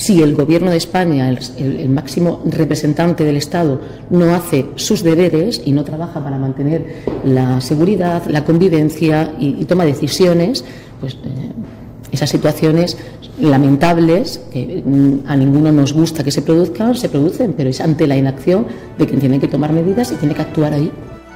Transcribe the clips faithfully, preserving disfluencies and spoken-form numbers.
Si el Gobierno de España, el, el, el máximo representante del Estado, no hace sus deberes y no trabaja para mantener la seguridad, la convivencia y, y toma decisiones, pues eh, esas situaciones lamentables, que a ninguno nos gusta que se produzcan, se producen, pero es ante la inacción de quien tiene que tomar medidas y tiene que actuar ahí.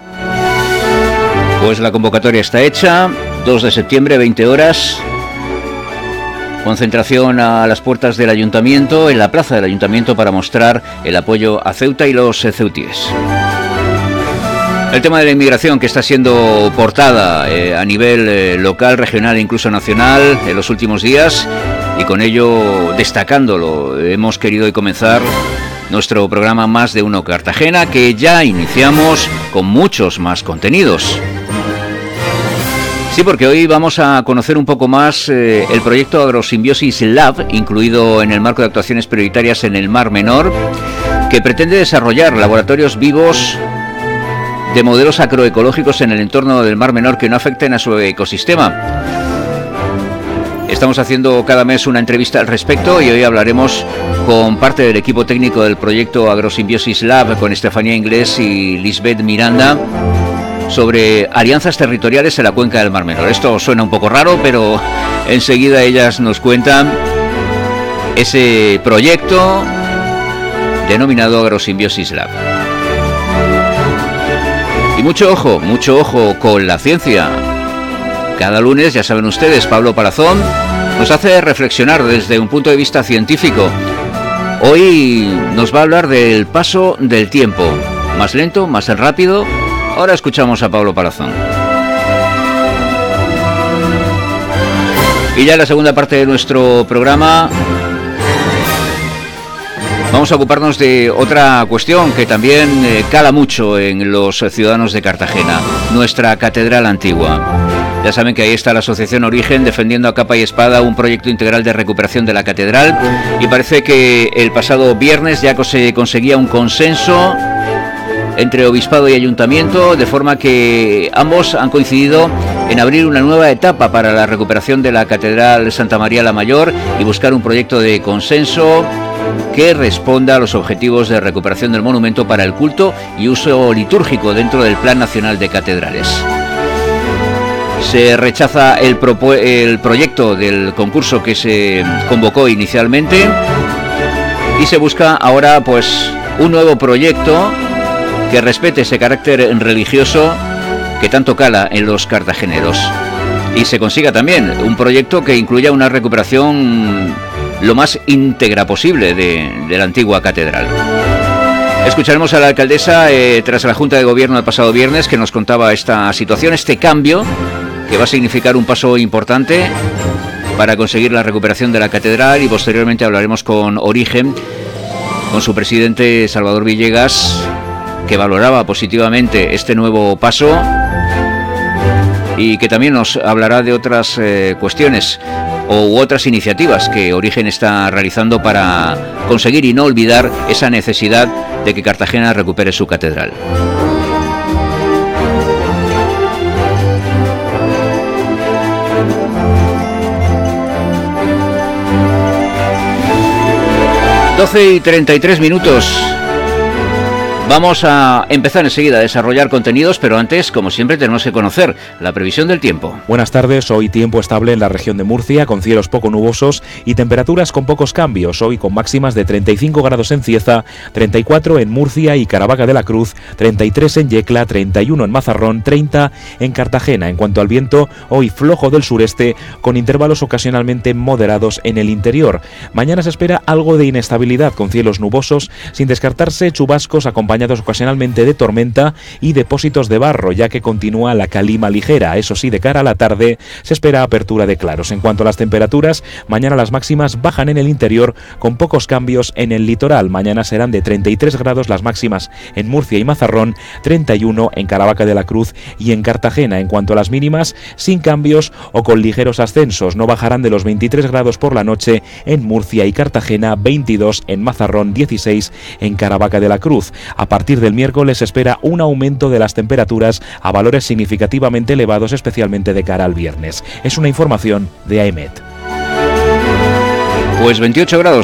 Pues la convocatoria está hecha, dos de septiembre, veinte horas. Concentración a las puertas del Ayuntamiento, en la plaza del Ayuntamiento, para mostrar el apoyo a Ceuta y los ceutíes. El tema de la inmigración, que está siendo portada eh, a nivel eh, local, regional e incluso nacional en los últimos días, y con ello destacándolo, hemos querido hoy comenzar nuestro programa Más de Uno Cartagena, que ya iniciamos con muchos más contenidos. Sí, porque hoy vamos a conocer un poco más eh, el proyecto Agrosimbiosis Lab, incluido en el marco de actuaciones prioritarias en el Mar Menor, que pretende desarrollar laboratorios vivos de modelos agroecológicos en el entorno del Mar Menor que no afecten a su ecosistema. Estamos haciendo cada mes una entrevista al respecto y hoy hablaremos con parte del equipo técnico del proyecto Agrosimbiosis Lab, con Estefanía Inglés y Lisbeth Miranda, sobre alianzas territoriales en la cuenca del Mar Menor. Esto suena un poco raro, pero enseguida ellas nos cuentan ese proyecto denominado Agrosimbiosis Lab. Y mucho ojo, mucho ojo con la ciencia. Cada lunes, ya saben ustedes, Pablo Palazón nos hace reflexionar desde un punto de vista científico. Hoy nos va a hablar del paso del tiempo. Más lento, más rápido. Ahora escuchamos a Pablo Palazón. Y ya en la segunda parte de nuestro programa vamos a ocuparnos de otra cuestión que también eh, cala mucho en los ciudadanos de Cartagena, nuestra catedral antigua. Ya saben que ahí está la Asociación Origen defendiendo a capa y espada un proyecto integral de recuperación de la catedral, y parece que el pasado viernes ya se conseguía un consenso entre Obispado y Ayuntamiento, de forma que ambos han coincidido en abrir una nueva etapa para la recuperación de la Catedral Santa María la Mayor y buscar un proyecto de consenso que responda a los objetivos de recuperación del monumento para el culto y uso litúrgico dentro del Plan Nacional de Catedrales. Se rechaza el, propo- el proyecto del concurso que se convocó inicialmente y se busca ahora pues un nuevo proyecto que respete ese carácter religioso que tanto cala en los cartageneros, y se consiga también un proyecto que incluya una recuperación lo más íntegra posible de, de la antigua catedral. Escucharemos a la alcaldesa eh, tras la Junta de Gobierno el pasado viernes, que nos contaba esta situación, este cambio que va a significar un paso importante para conseguir la recuperación de la catedral, y posteriormente hablaremos con Origen, con su presidente Salvador Villegas, que valoraba positivamente este nuevo paso y que también nos hablará de otras eh, cuestiones u otras iniciativas que Origen está realizando para conseguir y no olvidar esa necesidad de que Cartagena recupere su catedral. doce y treinta y tres minutos. Vamos a empezar enseguida a desarrollar contenidos, pero antes, como siempre, tenemos que conocer la previsión del tiempo. Buenas tardes, hoy tiempo estable en la región de Murcia, con cielos poco nubosos y temperaturas con pocos cambios, hoy con máximas de treinta y cinco grados en Cieza, treinta y cuatro en Murcia y Caravaca de la Cruz, treinta y tres en Yecla, treinta y uno en Mazarrón, treinta en Cartagena. En cuanto al viento, hoy flojo del sureste, con intervalos ocasionalmente moderados en el interior. Mañana se espera algo de inestabilidad, con cielos nubosos, sin descartarse chubascos acompañados ocasionalmente de tormenta y depósitos de barro, ya que continúa la calima ligera. Eso sí, de cara a la tarde se espera apertura de claros. En cuanto a las temperaturas, mañana las máximas bajan en el interior, con pocos cambios en el litoral. Mañana serán de treinta y tres grados las máximas en Murcia y Mazarrón, treinta y uno en Caravaca de la Cruz y en Cartagena. En cuanto a las mínimas, sin cambios o con ligeros ascensos, no bajarán de los veintitrés grados por la noche en Murcia y Cartagena, veintidós en Mazarrón, dieciséis en Caravaca de la Cruz. A partir del miércoles se espera un aumento de las temperaturas a valores significativamente elevados, especialmente de cara al viernes. Es una información de AEMET. Pues veintiocho grados